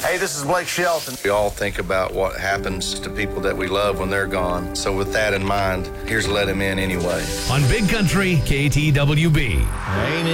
Hey, this is Blake Shelton. We all think about what happens to people that we love when they're gone. So with that in mind, here's Let Him In Anyway. On Big Country, KTWB.